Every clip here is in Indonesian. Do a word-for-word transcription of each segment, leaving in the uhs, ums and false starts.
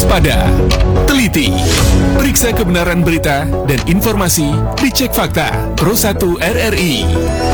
Waspada, teliti, periksa kebenaran berita dan informasi dicek fakta Pro satu R R I.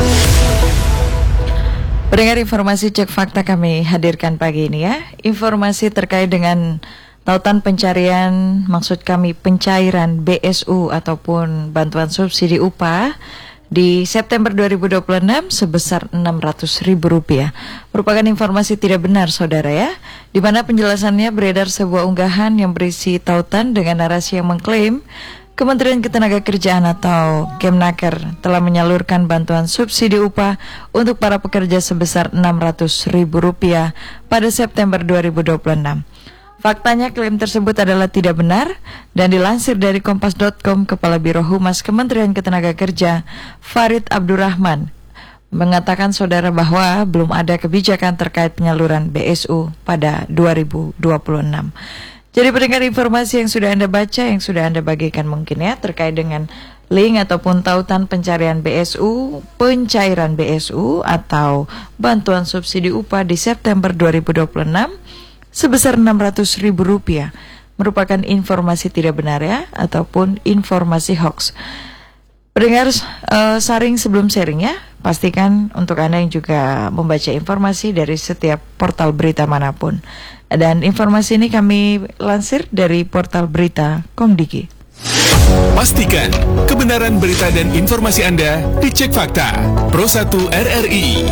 Pendengar, informasi cek fakta kami hadirkan pagi ini ya. Informasi terkait dengan tautan pencarian, maksud kami pencairan B S U ataupun bantuan subsidi upah di September dua ribu dua puluh enam sebesar enam ratus ribu rupiah. Merupakan informasi tidak benar, saudara ya, di mana penjelasannya beredar sebuah unggahan yang berisi tautan dengan narasi yang mengklaim Kementerian Ketenagakerjaan atau Kemnaker telah menyalurkan bantuan subsidi upah untuk para pekerja sebesar enam ratus ribu rupiah pada September dua ribu dua puluh enam. Faktanya klaim tersebut adalah tidak benar dan dilansir dari kompas dot com, Kepala Biro Humas Kementerian Ketenagakerjaan Farid Abdurrahman mengatakan saudara bahwa belum ada kebijakan terkait penyaluran B S U pada dua ribu dua puluh enam. Jadi pendengar, informasi yang sudah Anda baca, yang sudah Anda bagikan mungkin ya terkait dengan link ataupun tautan pencarian B S U, pencairan B S U atau bantuan subsidi upah di September dua ribu dua puluh enam sebesar enam ratus ribu rupiah merupakan informasi tidak benar ya, ataupun informasi hoax. Pendengar, uh, saring sebelum sharing ya, pastikan untuk Anda yang juga membaca informasi dari setiap portal berita manapun. Dan informasi ini kami lansir dari portal berita Komdiki. Pastikan kebenaran berita dan informasi Anda dicek fakta Pro satu R R I.